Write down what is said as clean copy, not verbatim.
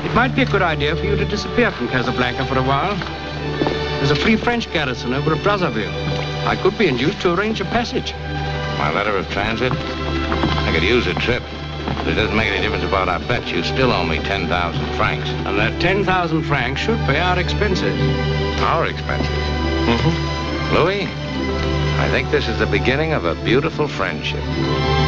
It might be a good idea for you to disappear from Casablanca for a while. There's a Free French garrison over at Brazzaville. I could be induced to arrange a passage. My letter of transit? I could use a trip. But it doesn't make any difference about our bet. You still owe me 10,000 francs. And that 10,000 francs should pay our expenses. Our expenses? Mm-hmm. Louis, I think this is the beginning of a beautiful friendship.